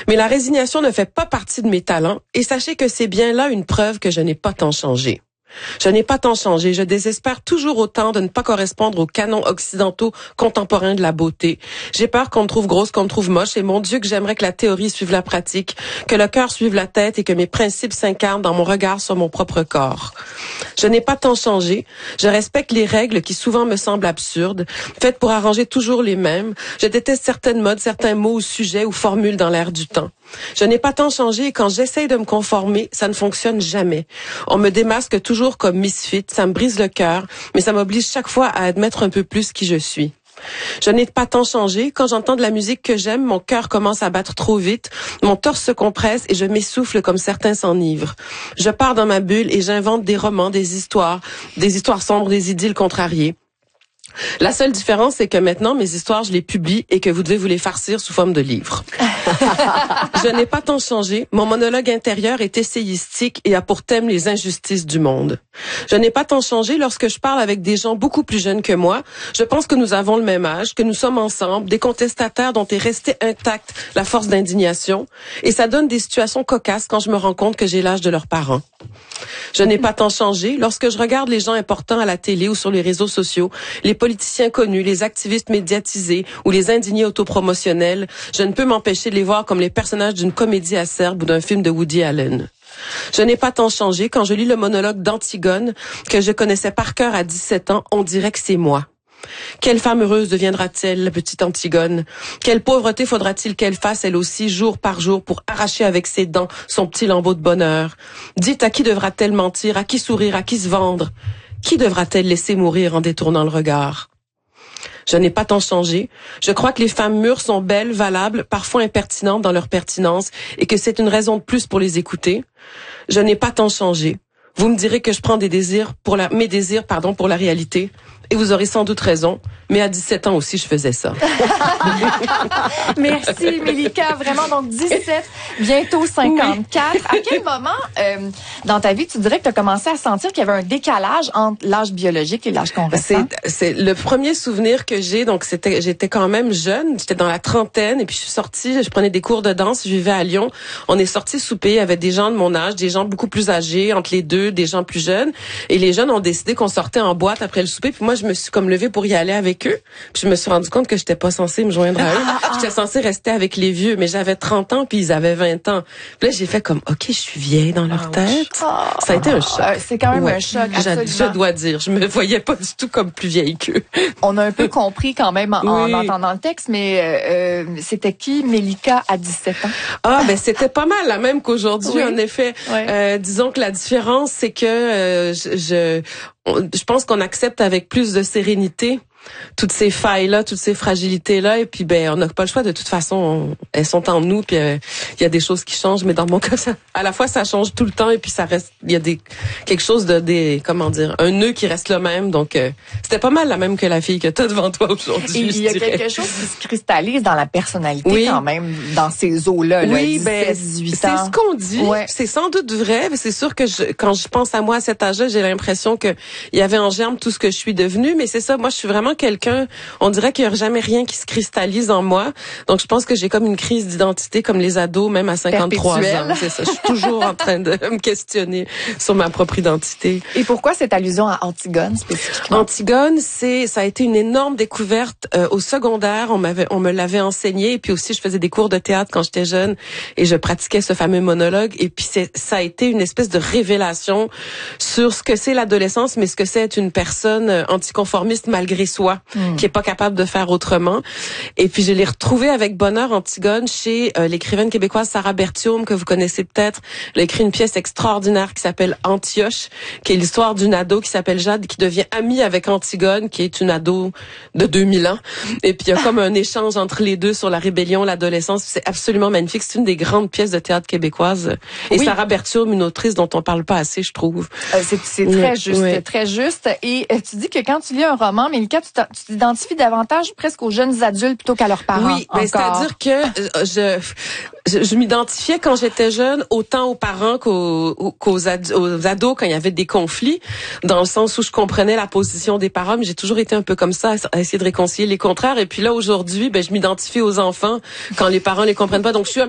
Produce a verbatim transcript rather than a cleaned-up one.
Mais la résignation ne fait pas partie de mes talents et sachez que c'est bien là une preuve que je n'ai pas tant changé. Je n'ai pas tant changé, je désespère toujours autant de ne pas correspondre aux canons occidentaux contemporains de la beauté. J'ai peur qu'on me trouve grosse, qu'on me trouve moche, et mon Dieu que j'aimerais que la théorie suive la pratique, que le cœur suive la tête et que mes principes s'incarnent dans mon regard sur mon propre corps. Je n'ai pas tant changé, je respecte les règles qui souvent me semblent absurdes, faites pour arranger toujours les mêmes. Je déteste certaines modes, certains mots ou sujets ou formules dans l'air du temps. Je n'ai pas tant changé et quand j'essaye de me conformer, ça ne fonctionne jamais. On me démasque toujours comme misfit, ça me brise le cœur, mais ça m'oblige chaque fois à admettre un peu plus qui je suis. Je n'ai pas tant changé. Quand j'entends de la musique que j'aime, mon cœur commence à battre trop vite, mon torse se compresse et je m'essouffle comme certains s'enivrent. Je pars dans ma bulle et j'invente des romans, des histoires, des histoires sombres, des idylles contrariées. La seule différence, c'est que maintenant, mes histoires, je les publie et que vous devez vous les farcir sous forme de livres. Je n'ai pas tant changé. Mon monologue intérieur est essayistique et a pour thème les injustices du monde. Je n'ai pas tant changé lorsque je parle avec des gens beaucoup plus jeunes que moi. Je pense que nous avons le même âge, que nous sommes ensemble, des contestataires dont est restée intacte la force d'indignation. Et ça donne des situations cocasses quand je me rends compte que j'ai l'âge de leurs parents. Je n'ai pas tant changé. Lorsque je regarde les gens importants à la télé ou sur les réseaux sociaux, les politiciens connus, les activistes médiatisés ou les indignés autopromotionnels, je ne peux m'empêcher de les voir comme les personnages d'une comédie acerbe ou d'un film de Woody Allen. Je n'ai pas tant changé. Quand je lis le monologue d'Antigone, que je connaissais par cœur à dix-sept ans, on dirait que c'est moi. Quelle femme heureuse deviendra-t-elle, la petite Antigone? Quelle pauvreté faudra-t-il qu'elle fasse, elle aussi, jour par jour, pour arracher avec ses dents son petit lambeau de bonheur? Dites, à qui devra-t-elle mentir, à qui sourire, à qui se vendre? Qui devra-t-elle laisser mourir en détournant le regard? Je n'ai pas tant changé. Je crois que les femmes mûres sont belles, valables, parfois impertinentes dans leur pertinence, et que c'est une raison de plus pour les écouter. Je n'ai pas tant changé. Vous me direz que je prends des désirs pour la, mes désirs, pardon, pour la réalité. Et vous aurez sans doute raison, mais à dix-sept ans aussi, je faisais ça. Merci, Mélika. Vraiment, donc dix-sept, bientôt cinquante-quatre. Oui. À quel moment euh, dans ta vie, tu dirais que tu as commencé à sentir qu'il y avait un décalage entre l'âge biologique et l'âge qu'on ressent? C'est, c'est le premier souvenir que j'ai. Donc, c'était, j'étais quand même jeune. J'étais dans la trentaine et puis je suis sortie, je prenais des cours de danse. Je vivais à Lyon. On est sortis souper. Il y avait des gens de mon âge, des gens beaucoup plus âgés, entre les deux, des gens plus jeunes. Et les jeunes ont décidé qu'on sortait en boîte après le souper. Puis moi, je me suis comme levée pour y aller avec eux. Puis je me suis rendu compte que j'étais pas censée me joindre à eux. J'étais censée rester avec les vieux, mais j'avais trente ans puis ils avaient vingt ans. Puis là, j'ai fait comme, OK, je suis vieille dans leur tête. Ça a été un choc. Euh, c'est quand même ouais. un choc, je, je dois dire. Je me voyais pas du tout comme plus vieille qu'eux. On a un peu compris quand même en, oui. en entendant le texte, mais euh, c'était qui, Mélika, à dix-sept ans? Ah, ben c'était pas mal la même qu'aujourd'hui, oui. en effet. Ouais. Euh, disons que la différence, c'est que euh, je... je Je pense qu'on accepte avec plus de sérénité toutes ces failles-là, toutes ces fragilités-là, et puis ben on n'a pas le choix. De toute façon, on, elles sont en nous, puis il euh, y a des choses qui changent, mais dans mon cas, ça, à la fois ça change tout le temps, et puis ça reste, il y a des quelque chose de des comment dire, un nœud qui reste le même. Donc euh, c'était pas mal la même que la fille que t'as devant toi aujourd'hui. Il y a dirais. quelque chose qui se cristallise dans la personnalité oui. quand même, dans ces eaux-là. Oui, là, ben dix-huit c'est ans. ce qu'on dit. Ouais. C'est sans doute vrai, mais c'est sûr que je, quand je pense à moi à cet âge-là, j'ai l'impression que il y avait en germe tout ce que je suis devenue. Mais c'est ça, moi je suis vraiment quelqu'un. On dirait qu'il n'y a jamais rien qui se cristallise en moi. Donc, je pense que j'ai comme une crise d'identité, comme les ados, même à cinquante-trois ans. C'est ça. Je suis toujours en train de me questionner sur ma propre identité. Et pourquoi cette allusion à Antigone, spécifiquement? Antigone, c'est, ça a été une énorme découverte euh, au secondaire. On m'avait, on me l'avait enseigné. Et puis aussi, je faisais des cours de théâtre quand j'étais jeune et je pratiquais ce fameux monologue. Et puis, c'est, ça a été une espèce de révélation sur ce que c'est l'adolescence, mais ce que c'est être une personne anticonformiste malgré soi. Mm. Qui est pas capable de faire autrement. Et puis je l'ai retrouvée avec bonheur, Antigone, chez euh, l'écrivaine québécoise Sarah Berthiaume, que vous connaissez peut-être. Elle a écrit une pièce extraordinaire qui s'appelle Antioche, qui est l'histoire d'une ado qui s'appelle Jade, qui devient amie avec Antigone, qui est une ado de deux mille ans. Et puis il y a comme un échange entre les deux sur la rébellion, l'adolescence. C'est absolument magnifique. C'est une des grandes pièces de théâtre québécoise. Et oui. Sarah Berthiaume, une autrice dont on parle pas assez, je trouve. Euh, c'est, c'est très oui. juste, oui. très juste. Et euh, tu dis que quand tu lis un roman, Mélika, tu t'identifies davantage presque aux jeunes adultes plutôt qu'à leurs parents. Oui, ben, c'est-à-dire que je, je, je m'identifiais quand j'étais jeune autant aux parents qu'aux, qu'aux ad, aux ados quand il y avait des conflits, dans le sens où je comprenais la position des parents, mais j'ai toujours été un peu comme ça, à essayer de réconcilier les contraires. Et puis là, aujourd'hui, ben, je m'identifie aux enfants quand les parents les comprennent pas. Donc, je suis un